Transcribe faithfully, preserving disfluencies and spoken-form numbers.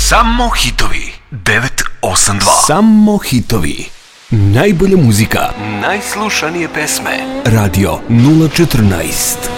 Samo hitovi devet osam dva. Samo hitovi. Najbolja muzika. Najslušanije pesme. Radio nula četrnaest.